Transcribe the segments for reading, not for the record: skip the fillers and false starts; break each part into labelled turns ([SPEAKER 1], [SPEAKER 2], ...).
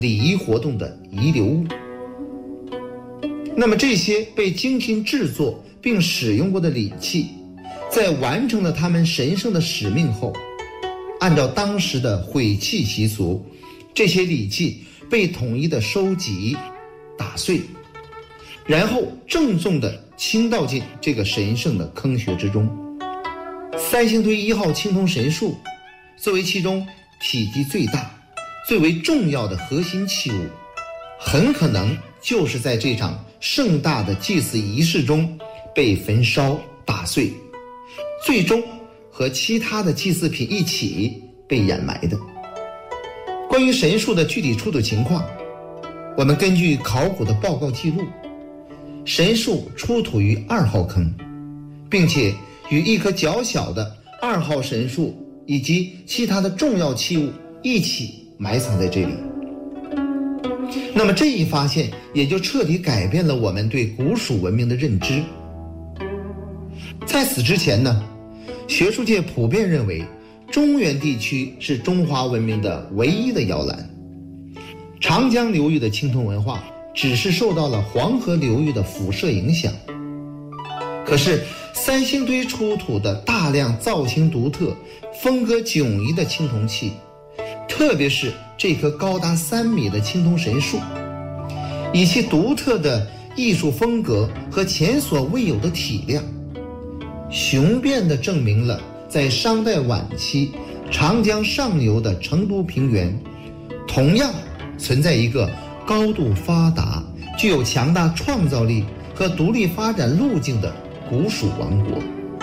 [SPEAKER 1] 礼仪活动的遗留物。那么这些被精心制作并使用过的礼器，在完成了他们神圣的使命后，按照当时的毁弃习俗，这些礼器被统一的收集、打碎，然后郑重地倾倒进这个神圣的坑穴之中。三星堆1号青铜神树作为其中体积最大、最为重要的核心器物，很可能就是在这场盛大的祭祀仪式中被焚烧打碎，最终和其他的祭祀品一起被掩埋的。关于神树的具体出土情况，我们根据考古的报告记录，神树出土于2号坑，并且与一棵较小的2号神树以及其他的重要器物一起埋藏在这里。那么这一发现也就彻底改变了我们对古蜀文明的认知。在此之前呢，学术界普遍认为中原地区是中华文明的唯一的摇篮，长江流域的青铜文化只是受到了黄河流域的辐射影响。可是三星堆出土的大量造型独特、风格迥异的青铜器，特别是这棵高达3米的青铜神树，以其独特的艺术风格和前所未有的体量，雄辩地证明了在商代晚期长江上游的成都平原，同样存在一个高度发达、具有强大创造力和独立发展路径的古蜀王国。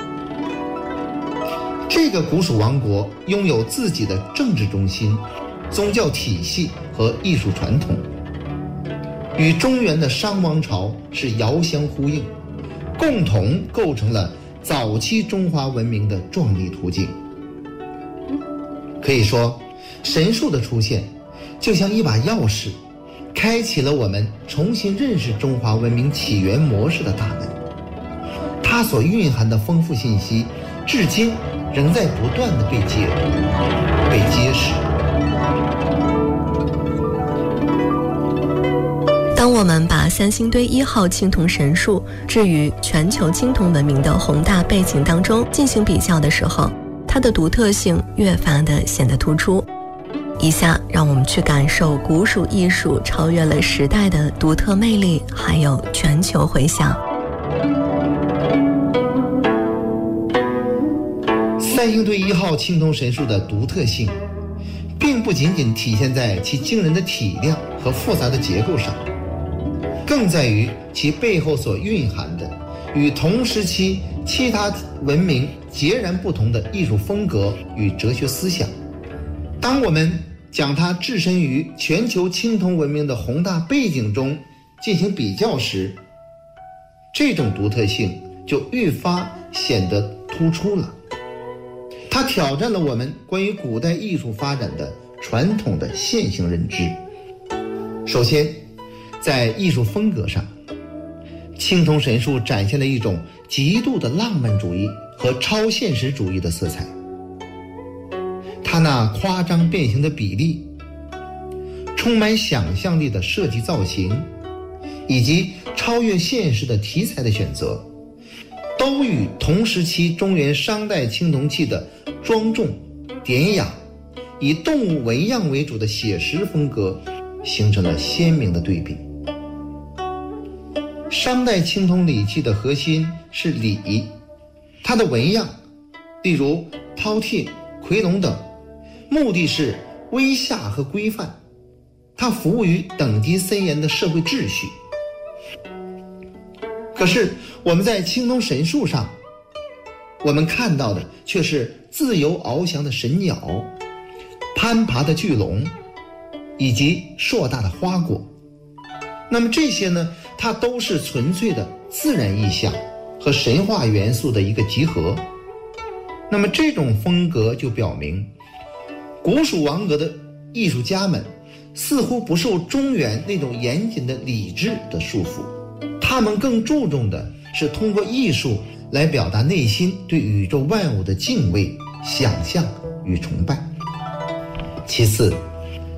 [SPEAKER 1] 这个古蜀王国拥有自己的政治中心、宗教体系和艺术传统，与中原的商王朝是遥相呼应，共同构成了早期中华文明的壮丽图景。可以说，神树的出现就像一把钥匙，开启了我们重新认识中华文明起源模式的大门。它所蕴含的丰富信息，至今仍在不断地被解读、被揭示。
[SPEAKER 2] 当我们把三星堆1号青铜神树置于全球青铜文明的宏大背景当中进行比较的时候，它的独特性越发的显得突出。以下让我们去感受古蜀艺术超越了时代的独特魅力，还有全球回响。
[SPEAKER 1] 三星堆1号青铜神树的独特性，并不仅仅体现在其惊人的体量和复杂的结构上，更在于其背后所蕴含的与同时期其他文明截然不同的艺术风格与哲学思想。当我们将它置身于全球青铜文明的宏大背景中进行比较时，这种独特性就愈发显得突出了。它挑战了我们关于古代艺术发展的传统的线性认知。首先，在艺术风格上，青铜神树展现了一种极度的浪漫主义和超现实主义的色彩。它那夸张变形的比例、充满想象力的设计造型，以及超越现实的题材的选择，都与同时期中原商代青铜器的庄重、典雅、以动物纹样为主的写实风格形成了鲜明的对比。商代青铜礼器的核心是礼，它的纹样，例如饕餮、夔龙等，目的是威吓和规范，它服务于等级森严的社会秩序。可是我们在青铜神树上，我们看到的却是自由翱翔的神鸟、攀爬的巨龙以及硕大的花果。那么这些呢，它都是纯粹的自然意象和神话元素的一个集合。那么这种风格就表明，古蜀王国的艺术家们似乎不受中原那种严谨的礼制的束缚，他们更注重的是通过艺术来表达内心对宇宙万物的敬畏、想象与崇拜。其次，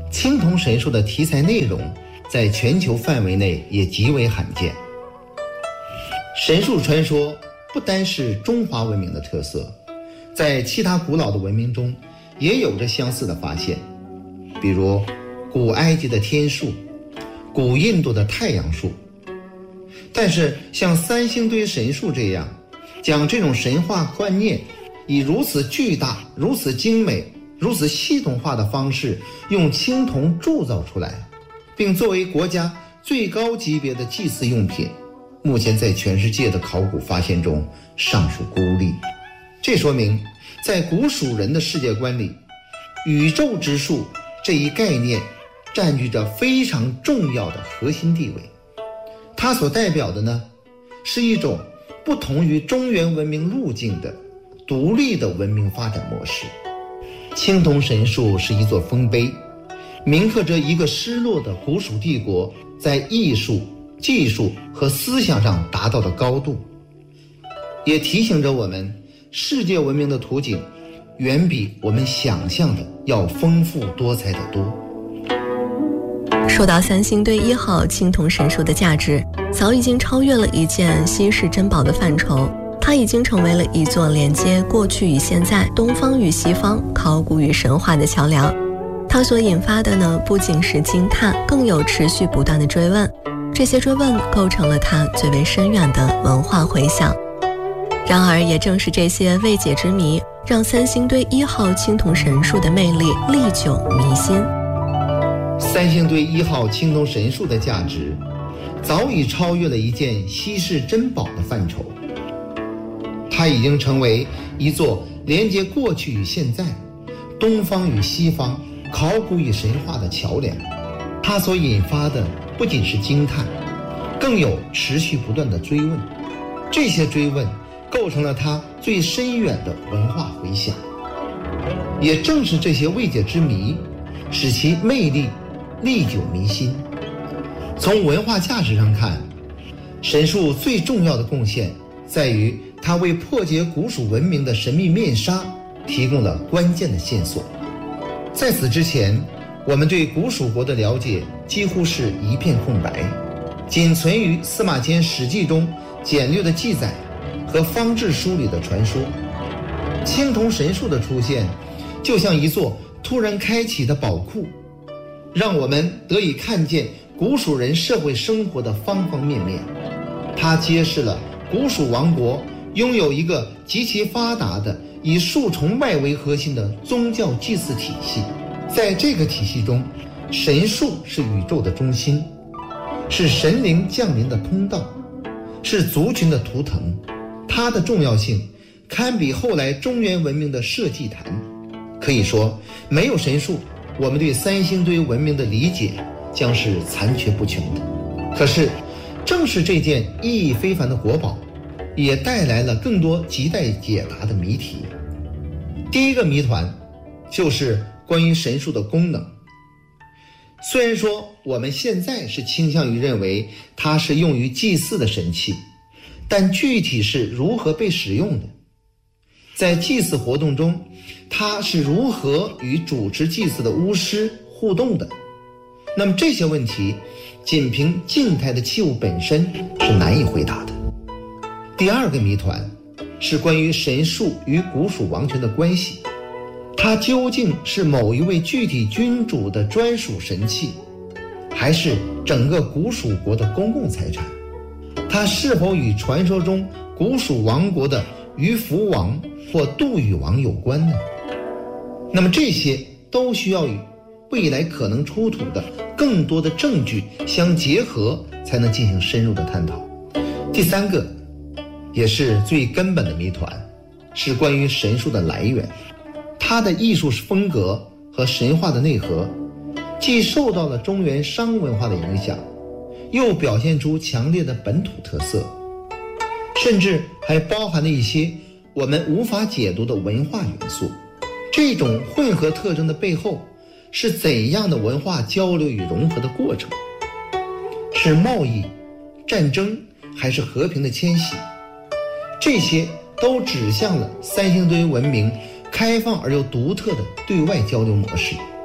[SPEAKER 1] 青铜神树的题材内容在全球范围内也极为罕见。神树传说不单是中华文明的特色，在其他古老的文明中也有着相似的发现，比如古埃及的天树，古印度的太阳树。但是像三星堆神树这样将这种神话观念以如此巨大、如此精美、如此系统化的方式用青铜铸造出来，并作为国家最高级别的祭祀用品，目前在全世界的考古发现中尚属孤立。这说明在古蜀人的世界观里，宇宙之树这一概念占据着非常重要的核心地位。它所代表的呢，是一种不同于中原文明路径的独立的文明发展模式。青铜神树是一座丰碑，铭刻着一个失落的古蜀帝国在艺术、技术和思想上达到的高度，也提醒着我们，世界文明的图景远比我们想象的要丰富多彩得多。
[SPEAKER 2] 说到三星堆1号青铜神树的价值，早已经超越了一件稀世珍宝的范畴，它已经成为了一座连接过去与现在、东方与西方、考古与神话的桥梁。它所引发的呢，不仅是惊叹，更有持续不断的追问。这些追问构成了它最为深远的文化回响。然而，也正是这些未解之谜，让三星堆1号青铜神树的魅力历久弥新。
[SPEAKER 1] 三星堆1号青铜神树的价值早已超越了一件稀世珍宝的范畴，它已经成为一座连接过去与现在、东方与西方、考古与神话的桥梁。它所引发的不仅是惊叹，更有持续不断的追问。这些追问构成了它最深远的文化回响。也正是这些未解之谜，使其魅力历久弥新。从文化价值上看，神树最重要的贡献在于它为破解古蜀文明的神秘面纱提供了关键的线索。在此之前，我们对古蜀国的了解几乎是一片空白，仅存于司马迁《史记》中简略的记载和方志书里的传说。青铜神树的出现就像一座突然开启的宝库，让我们得以看见古蜀人社会生活的方方面面。它揭示了古蜀王国拥有一个极其发达的以树崇拜为核心的宗教祭祀体系。在这个体系中，神树是宇宙的中心，是神灵降临的通道，是族群的图腾。它的重要性堪比后来中原文明的社稷坛。可以说，没有神树，我们对三星堆文明的理解将是残缺不穷的。可是正是这件意义非凡的国宝，也带来了更多亟待解答的谜题。第一个谜团就是关于神树的功能。虽然说我们现在是倾向于认为它是用于祭祀的神器，但具体是如何被使用的？在祭祀活动中，它是如何与主持祭祀的巫师互动的？那么这些问题仅凭静态的器物本身是难以回答的。第二个谜团是关于神树与古蜀王权的关系。它究竟是某一位具体君主的专属神器，还是整个古蜀国的公共财产？它是否与传说中古蜀王国的鱼凫王或杜宇王有关呢？那么这些都需要与未来可能出土的更多的证据相结合，才能进行深入的探讨。第三个也是最根本的谜团，是关于神树的来源。它的艺术风格和神话的内核，既受到了中原商文化的影响，又表现出强烈的本土特色，甚至还包含了一些我们无法解读的文化元素。这种混合特征的背后，是怎样的文化交流与融合的过程？是贸易、战争，还是和平的迁徙？这些都指向了三星堆文明开放而又独特的对外交流模式。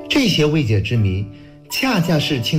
[SPEAKER 1] 这些未解之谜，恰恰是青